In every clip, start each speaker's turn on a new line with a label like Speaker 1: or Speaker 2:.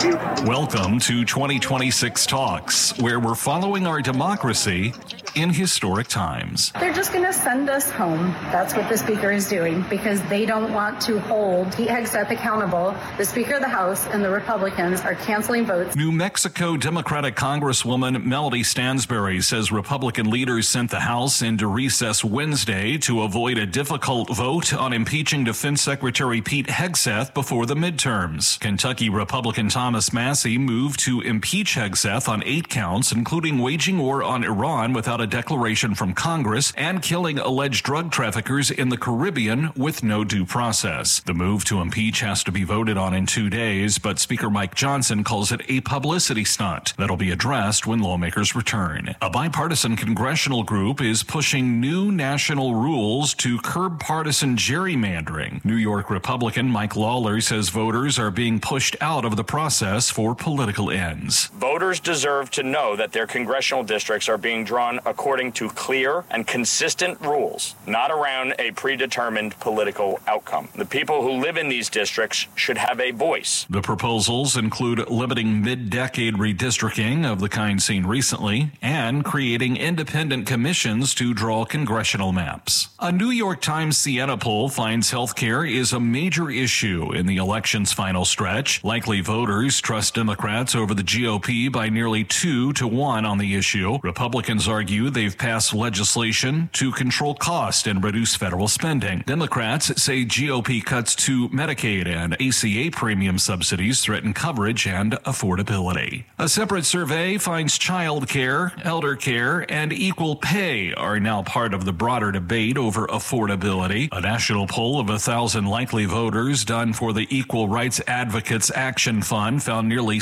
Speaker 1: Welcome to 2026 Talks, where we're following our democracy in historic times.
Speaker 2: They're just going to send us home. That's what the Speaker is doing, because they don't want to hold Pete Hegseth accountable. The Speaker of the House and the Republicans are canceling votes.
Speaker 1: New Mexico Democratic Congresswoman Melody Stansbury says Republican leaders sent the House into recess Wednesday to avoid a difficult vote on impeaching Defense Secretary Pete Hegseth before the midterms. Kentucky Republican Thomas Massie moved to impeach Hegseth on 8 counts, including waging war on Iran without a declaration from Congress and killing alleged drug traffickers in the Caribbean with no due process. The move to impeach has to be voted on in 2 days, but Speaker Mike Johnson calls it a publicity stunt that'll be addressed when lawmakers return. A bipartisan congressional group is pushing new national rules to curb partisan gerrymandering. New York Republican Mike Lawler says voters are being pushed out of the process for political ends.
Speaker 3: Voters deserve to know that their congressional districts are being drawn according to clear and consistent rules, not around a predetermined political outcome. The people who live in these districts should have a voice.
Speaker 1: The proposals include limiting mid-decade redistricting of the kind seen recently and creating independent commissions to draw congressional maps. A New York Times Siena poll finds health care is a major issue in the election's final stretch. Likely voters trust Democrats over the GOP by nearly 2-1 on the issue. Republicans argue they've passed legislation to control cost and reduce federal spending. Democrats say GOP cuts to Medicaid and ACA premium subsidies threaten coverage and affordability. A separate survey finds child care, elder care, and equal pay are now part of the broader debate over affordability. A national poll of 1,000 likely voters done for the Equal Rights Advocates Action Fund found nearly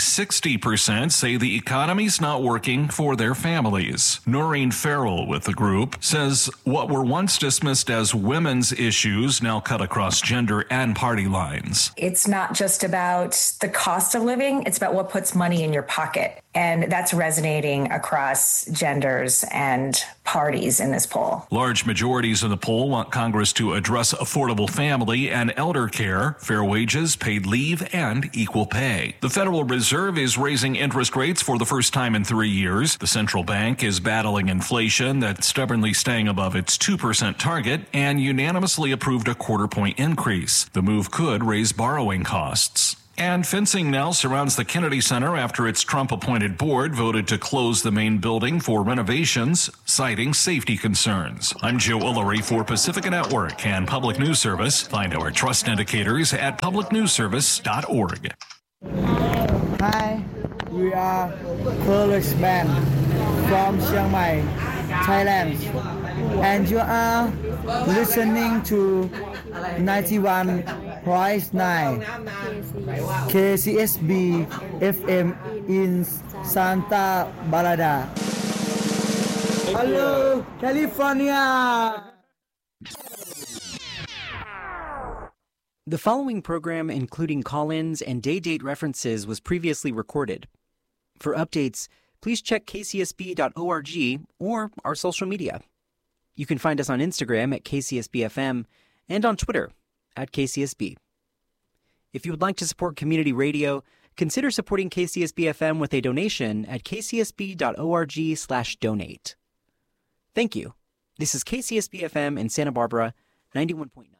Speaker 1: 60% say the economy's not working for their families. Noreen Farrell with the group says what were once dismissed as women's issues now cut across gender and party lines.
Speaker 4: It's not just about the cost of living, it's about what puts money in your pocket. And that's resonating across genders and parties in this poll.
Speaker 1: Large majorities in the poll want Congress to address affordable family and elder care, fair wages, paid leave, and equal pay. The Federal Reserve is raising interest rates for the first time in 3 years. The central bank is battling inflation that's stubbornly staying above its 2% target and unanimously approved a quarter-point increase. The move could raise borrowing costs. And fencing now surrounds the Kennedy Center after its Trump-appointed board voted to close the main building for renovations, citing safety concerns. I'm Joe Ullery for Pacifica Network and Public News Service. Find our trust indicators at publicnewsservice.org.
Speaker 5: Hi, we are policemen from Chiang Mai, Thailand, and you are listening to 91.9 KCSB FM in Santa Barbara. Hello, California!
Speaker 6: The following program, including call-ins and day-date references, was previously recorded. For updates, please check kcsb.org or our social media. You can find us on Instagram at KCSBFM and on Twitter at KCSB. If you would like to support community radio, consider supporting KCSB-FM with a donation at kcsb.org/donate. Thank you. This is KCSB-FM in Santa Barbara, 91.9.